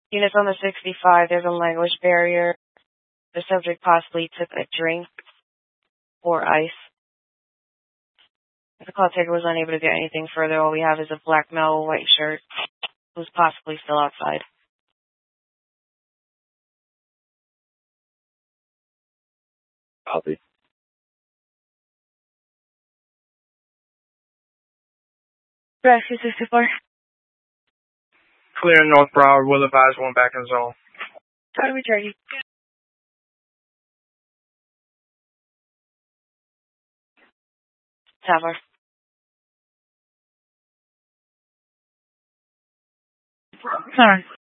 Units on the 65, there's a language barrier. The subject possibly took a drink or ice. The call taker was unable to get anything further. All we have is a black male, white shirt, who's possibly still outside. Copy. Rescue 64. Clear North Broward, will advise one back in zone. How do we turn you? Tower. Sorry.